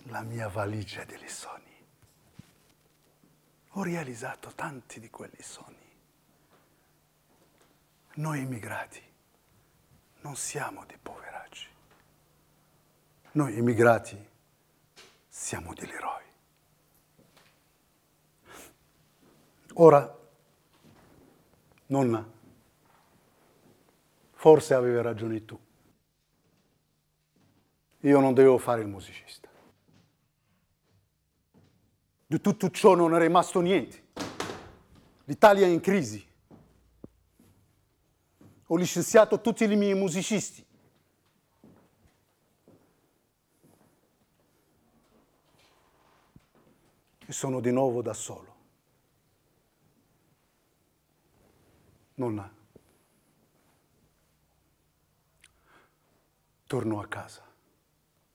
la mia valigia dei sogni. Ho realizzato tanti di quegli sogni. Noi immigrati non siamo dei poveracci. Noi immigrati siamo degli eroi. Ora, nonna, forse avevi ragione tu. Io non dovevo fare il musicista. Di tutto ciò non è rimasto niente. L'Italia è in crisi. Ho licenziato tutti i miei musicisti. E sono di nuovo da solo. Nonna, torno a casa.